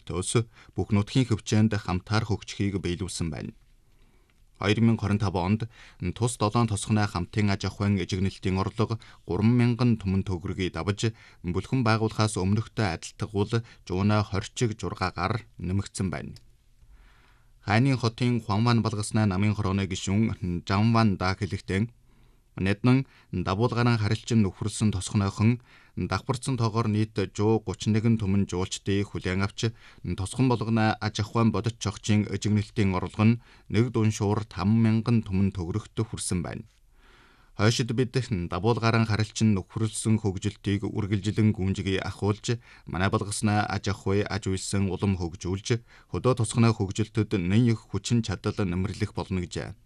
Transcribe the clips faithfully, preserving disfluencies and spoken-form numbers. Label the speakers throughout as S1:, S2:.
S1: хөгжилтөөс бүх нутгийн хөвчөөнд хамтаар хөгжихийг биелүүлсэн байна. two thousand twenty-five онд тус долоон тосгоны хамтын аж ахуйн эжигнэлтийн орлого three thousand түмэн төгрөгийг давж бүлхэн байгуулахаас өмнөхтэй адилтгуул жуунаа twenty жургаагаар нэмэгдсэн байна. Хайнын хотын Хуанван балгаснаа намын хорооны гишүүн Жанван да хэлэхдээ Нэднэн дабуулгараа харилцан нөхөрлсөн тосгонохон давхарцсан тоогоор нийт one thirty-one түмэн жуулчдыг хүлээн авч тосгон болгоно аж ахуйн бодит чогчийн эжигнэлтийн орлого нь нэг дуншуур five thousand түмэн төгрөгт хүрсэн байна. Хойшид бид дабуулгараа харилцан нөхөрлсөн хөгжилтийг үргэлжлэн гүнжгий ахуулж манай болгосноо аж ахуй аж үйлсэн улам хөгжүүлж хөдөө тосгоно хөгжилтөд нэн их хүчин чадал нэмэрлэх болно гэжээ.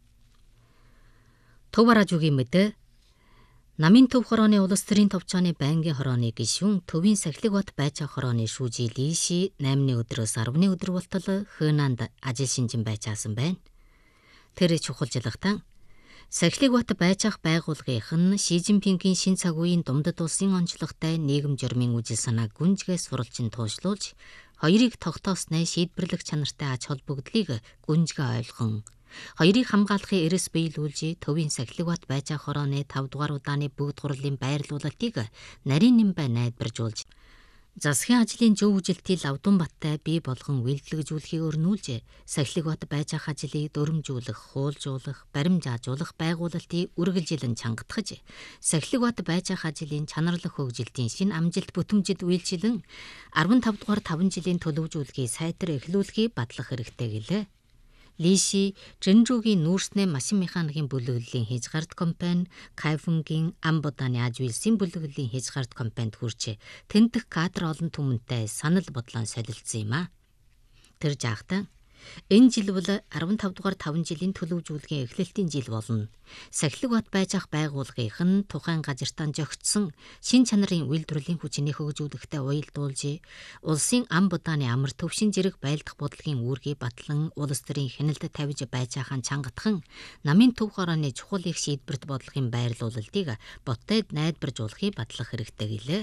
S2: Төв радиогийн мэдээ намын төв хорооны улс төрийн товчооны байнгын хорооны гишүүн төвийн сахилэг бат байцаа хорооны шүүжи Лиши eight-ны өдрөөс ten-ны өдөр болтол Хөнанд ажил шинжин байцаасан байна. Тэр чухалжлагтан сахилэг бат байцаах байгууллагынх нь Ши Цзиньпингийн шин цаг үеийн Думдад улсын онцлогтой нийгэм журмын үжил санааг гүнжгээс суралцин туушлуулж хоёрыг тогтоосноо шийдвэрлэх чанартай ач холбогдлыг гүнжгээ ойлгон хоёрыг хамгаалахын эрэс биелүүлж төвийн сахилэг бат байцаах хорооны five дугаар удааны бүгд хурлын байрлуулалтыг нарийн нэмбай найдваржуулж засгийн ажлын зөв үжилтийг Лавдун баттай бий болгон үйлдэлжүүлэхийг өрнүүлж сахилэг бат байцаах ажлыг дөрөмжүүлэх, хуулжуулах, баримжаажуулах байгуулалтыг үргэлжилэн чангатгаж сахилэг бат байцаах ажлын чанарлах хөгжилтийн шин амжилт бүтэмжид үйлчилэн fifteen дугаар five жилийн төлөвжүүлгийг сайтар эхлүүлэхийг батлах хэрэгтэй гэлээ. Лиши Жэнжүүгийн нүүрснээ машин механикийн бүлэглэлийн хязгаарт компани Кайфунгийн Амбоданы аж үйлсийн бүлэглэлийн хязгаарт компанид хүрч тэнтэх кадр олон түмэнтэй санал бодлон солилцсон юм а. Тэр жаахтаа энэ жил бол fifteen дугаар five жилийн төлөвжүүлгийн эхлэлтийн жил болно. Сахилэг бат байцаах байгууллагынх нь тухайн газартаа зохицсон шин чанарын үйлдвэрлэлийн хүчний хөгжүүлэхтэй уялдуулж улсын Амбоданы амар төвшин зэрэг байлдах бодлогын үүргийг батлан улс төрийн хяналтад тавьж байцаахан чангатхан намын төв хорооны чухал их шийдвэрт бодлогын байрлуулалтыг ботод найдваржуулахыг батлах хэрэгтэй гэлээ.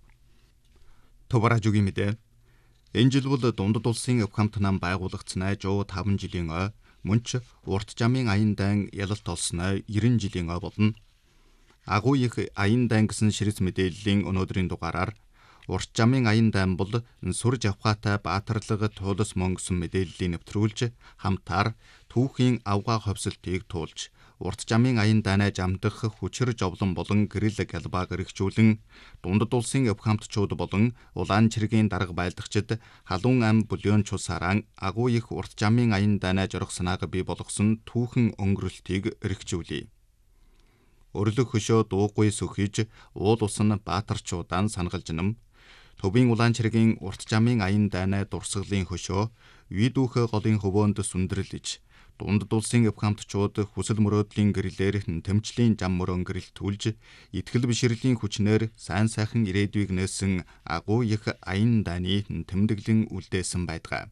S1: Төв радиогийн мэдээ энэ жил бол Дундад улсын Өвхамт нам байгуулагдсанаа one hundred five жилийн ой мөн ч урт жамын аян дан ялалт олсноо ninety жилийн ой болно. Агуу их аян дан гэсэн ширэц мэдээллийн өнөөдрийн дугаараар урт жамын аян дан бол сүр жавхаатай баатарлаг туулас мөнгөсөн мэдээллийг нэвтрүүлж хамтаар түүхийн авгаа ховсолтыг туулж урт жамын аян данаа жамдах хүчээр жовлон болон гэрэл галбааг эргчүүлэн Дундад улсын Өвхамтчууд болон улаан чиргийн дарга байлдагчид халуун ам бүлээн чусаран агуу их урт жамын аян данаа жорох санааг бий болгосон түүхэн өнгөрөлтийг эргчүүлье. Өрлөг хөшөө дуугүй сөхөж уул усан баатарчуудаа сангалж нэм төвийн улаан чиргийн урт жамын аян данаа дурсгалын хөшөө үйдүүхэ голын хөвөөнд сүндэрлэж Дундад улсын Өвхамтчууд хүсэл мөрөөдлийн гэрлээр тэмцлийн жам мөрөн гэрэлтүүлж итгэл бишрэлийн хүчнээр сайн сайхан ирээдүйг нээсэн агуу их аян дааны тэмдэглэн үлдээсэн байдаг.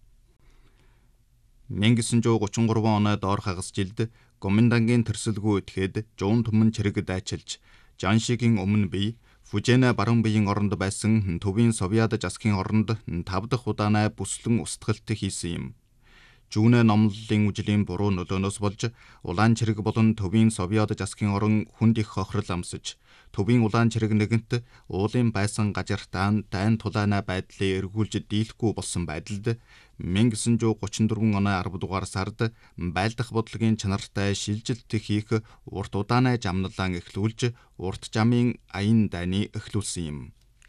S1: nineteen thirty-three оны доор хагас жилд Гоминдангийн тэрсэлгүй этгээд жуун түмэн чирэг дайчилж Жаншигийн өмнө бий Фужена баруун биеийн оронд байсан төвийн Совиад засгийн оронд five дахь удаанаа бүслэн устгалт хийсэн юм. Жүүнэ номлолын үжлийн буруу нөлөөнөөс болж улаан чирэг болон төвийн Совиад засгийн орон хүнд их хохирол амсаж төвийн улаан чирэг нэгэнт уулын байсан газартаа дайн тулаана байдлыг эргүүлж дийлэхгүй болсон байдалд nineteen thirty-four оны ten дугаар сард байлдах бодлогын чанартай шилжилт хийх урт удаанаа жамналан эхлүүлж урт жамын аян дайны эхлүүлсэн юм.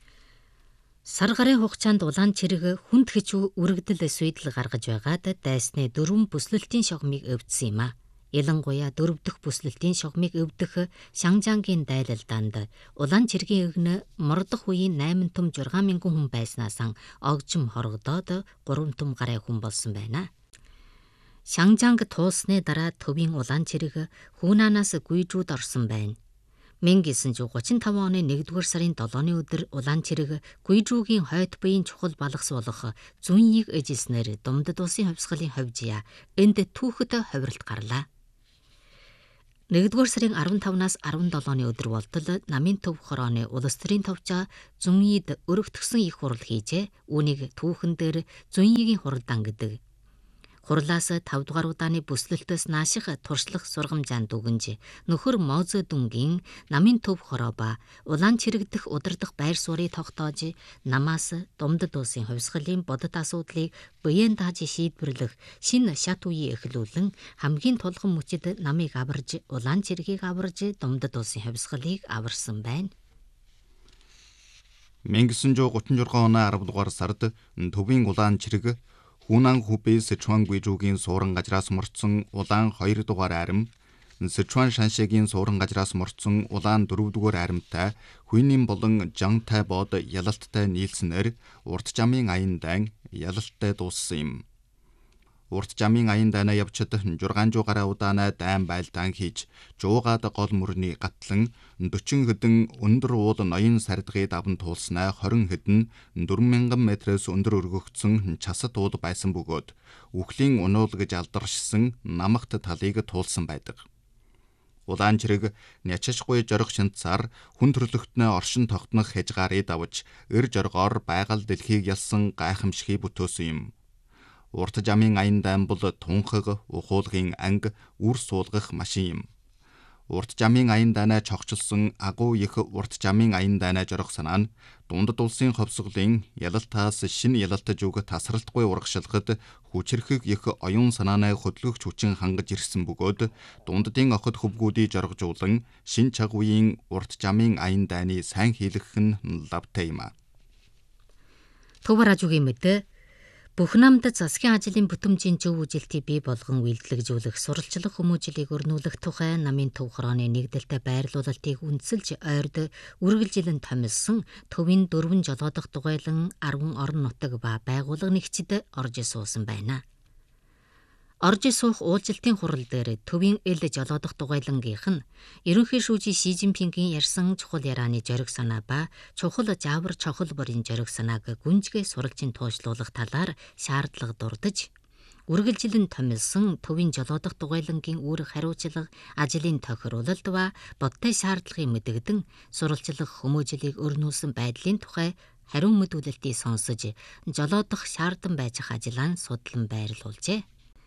S2: Сар гарын хугацаанд улаан чирэг хүнд хичүү үрэгдэл эсвэдэл гаргаж байгаад дайсны дөрвөн бүслэлтийн шогмыг өвдсөн юм а. Ялангуяа дөрөв дэх бүслэлтийн шогмыг өвдөх Шанжангийн дайлалдаанд улаан чиргийн эгнэ мордох үеийн eight том six мянган хүн байснаас огжим хорогдоод three том гаруй хүн болсон байна. Шанжанг туулсны дараа төвийн улаан чирэг Хүнанаас гүйжүүд орсон байна. nineteen thirty-five оны one-р сарын seventh-ны өдөр улаан чирэг Гүйжүүгийн хойд буйн чухал балгас болох Зүньийг эжилснээр Думдад улсын хувьсгалын ховжия энд түүхэд хувиралт гарлаа. нэгдүгээр сарын арван тавнаас арван долооны өдөр болтол намын төв хорооны улс төрийн товчоо Зуньид өргөтгсөн их хурал хийжээ. Үүнийг түүхэн дээр Зуньигийн хуралдаан гэдэг. Хурлаас тав дугаар удааны бүслэлтөөс нааших туршлах сургамжаанд дүгнж нөхөр Мозо дүнгийн намын төв хороо ба улаан чирэгдэх удирдах байр суурийг тогтоож намаас Думдад улсын хувьсгалын бодит асуудлыг буян дааж шийдвэрлэх шинэ шат үеийг эхлүүлэн хамгийн тулгын мөчөд намыг аварж улаан чиргийг аварж Думдад улсын хувьсгалыг аварсан байна.
S1: 천구백삼십육 оны арав дугаар сард төвийн улаан чирэг Хунан Хубей Сычуан Гуйжуугийн суурин газраас морцсон улаан хоёр дугаар арим, Сычуан Шаншигийн суурин газраас морцсон улаан дөрөв дугаар аримтай Хуйнин болон Жантай бод ялалттай нийлснээр урт жамын аян дайн ялалттай дууссан юм. Урт жамын аян дайнаа явчид жургаан жуугараа удаанаа дайн байлдаан хийж жуугаад гол мөрний гатлан дөрвөн хэдэн өндөр уул ноён сардгыг даван туулснаа хорин хэдэн дөрвөн мянган метрээс өндөр өргөгдсөн часад уул байсан бөгөөд үхлийн унуул гэж алдаршсан намагт талыг туулсан байдаг. Улаан чирэг нячашгүй жорох шинцаар хүн төрлөختнөө оршин тогтнох хязгаарыг давж эр жоргоор байгаль дэлхийг ялсан гайхамшигыг бүтөөсөн юм. Урт жамын аян дайн бол тунхаг ухуулгын анги үр суулгах машин юм. Урт жамын аян дайнаа чогчилсон агуу их урт жамын аян дайнаа жорох санаа нь Дундад улсын ховсголын ялалтаас шинэ ялалтаж үг тасралтгүй урагшилгад хүчрхэг их оюун санаанаа хөдлөгч хүчин хангаж ирсэн бөгөөд Дундадын охид хөвгүүдийг жоргожуулан шин чаг үеийн урт жамын аян дайны сайн хийлгэх нь лавтай юм а.
S2: Төваражугийн мэдээ бүх намд засгийн ажлын бүтэмжийн зөв үжилтийг бий болгон үйлдэлжүүлэх суралцлах хүмүүжлийг өрнүүлэх тухай намын төв хорооны нэгдэлтэй байрлуулалтыг үндэслэж ойрд үргэлжилэн томилсон төвийн дөрвөн жолоодох дугуйлан арван орон нутаг ба байгууллага нэгчид орж суусан байна. Орж суух уулзалтын хурал дээр төвийн эл жолоодох дугуйлангийнх нь ерөнхий шүүжийн Ши Жинпингийн ярьсан чухал ярианы зориг санаа ба чухал жавар чохол борын зориг санааг гүнзгий суралцын туушлуулах талаар шаардлага дурдж үргэлжилэн томилсон төвийн жолоодох дугуйлангийн үүрэг хариуцлага ажлын тохируулалт ба бодтой шаардлагыг мэдэгдэн суралцлах хүмүүжлийг өрнүүлсэн байдлын тухай хариу мэдүүлэлтийг сонсож жолоодох шаардсан байж ажлаа судлан байрлуулжээ.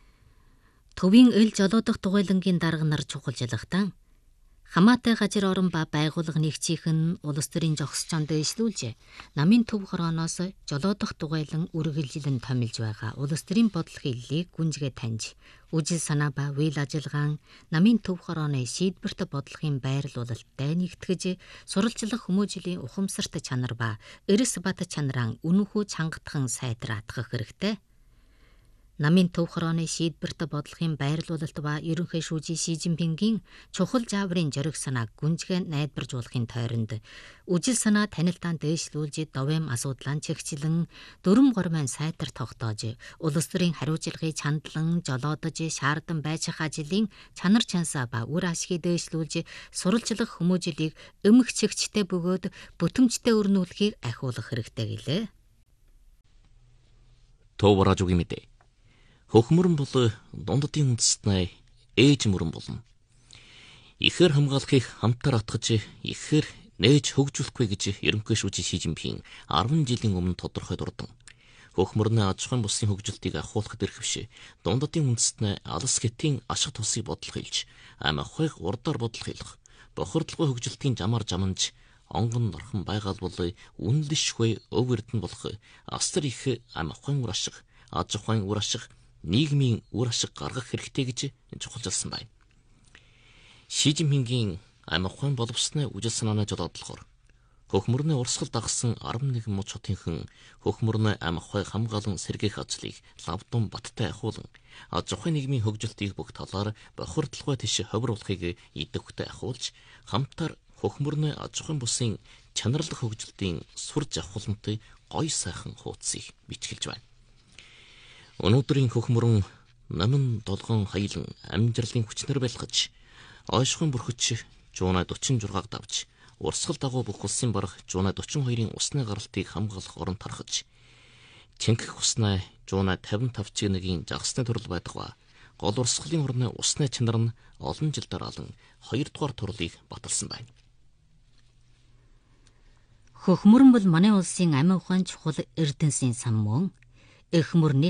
S2: Төвийн эл жолоодох дугуйлангийн дарга нар чухалжлахтаа хамаатай газар орон ба байгууллага нэгцийнхэн улс төрийн зохисчонд дэвшлүүлж намын төв хорооноос жолоодох дугуйлан үргэлжилэн томилж байгаа улс төрийн бодол хэллийг гүнзгий таньж үжил санаа ба үйл ажиллагаан намын төв хорооны шийдвэрт бодлогын байрлуулалттай нэгтгэж суралцлах хүмүүжлийн ухамсарт чанар ба эрс бат чанараа үнэхүү чангатхан сайдраатгах хэрэгтэй. Намын төв хорооны шийдвэрт бодлогын байрлуулалт ба ерөнхий шүүжийн Ши Жинпингийн чухал жаврын зориг санааг гүнзгий найдваржуулахын тойронд үжил санаа танилтаан дээшлүүлж довэм асуудлаа чигчлэн дөрвөн гормын сайтар тогтоож улс төрийн хариуцлагыг чандлан жолоодож шаардсан байчих ажлын чанар чансаа ба үр ашгийг дээшлүүлж суралцлах хүмүүжлийг өмх чигчтэй бөгөөд бүтэмжтэй өрнүүлэхийг ахиулах хэрэгтэй гэлээ.
S3: Төваражугийн мэдээ. Хөхмөрөн бол дундадын үндэстнээ ээж мөрөн болно. Ихэр хамгаалахыг хамтар атгаж ихэр нээж хөгжүүлэхгүй гэж ерөнхий шүүжийн Ши Жинпин арван жилийн өмнө тодорхой дурдан. Хөхмөрний аж ахуйн бүсийн хөгжилтийг ахуулахад эрхэвш дундадын үндэстнээ алс гэтийн ашиг тусыг бодлого хэлж ам ахуйг урдаар бодлого хэлэх бохирдлогын хөгжилтийн жамаар жаманж онгон норхон байгаал бол үнэлшгүй өв эрдэнэ болох астар их ам ахуйн үр ашиг аж ахуйн үр ашиг нийгмийн үр ашиг гаргах хэрэгтэй гэж чухалчилсан байна. Ши Жинпингийн ам ахуйн боловсны үжил санааны жолоодлохоор хөхмөрний урсгал дагсан арван нэгэн муж хотынхан хөхмөрний ам ахуйг хамгаалан сэргээх ажлыг лавдун баттай ахуулан аж ахуйн нийгмийн хөгжилтийг бүх талаар бохирдлогоо тийш ховруулахыг идэвхтэй ахуулж хамтар хөхмөрний аж ахуйн бүсийн чанарлах хөгжилтийн сур жавхлантай гой сайхан хуудсыг бичгэлж байна. Өнөөдрийн хөхмөрөн намын долгон хаялан амжирлын хүчнэр байлгаж ойшхон бүрхэж жуунаа дөрвөн жургааг давж урсгал дагуу бүх улсын барах жуунаа дөрвөн хоёрын усны гаралтыг хамгаалах орон тархаж тэнхэх уснаа жуунаа тавин тавчгийн жагсны төрөл байдаг ба гол урсгалын орны усны чанар нь олон жил дараалан хоёрдугаар турлыг баталсан байна.
S2: Хөхмөрөн бол манай улсын амин ухаан чухал эрдэнэсийн сан мөн эх мөрний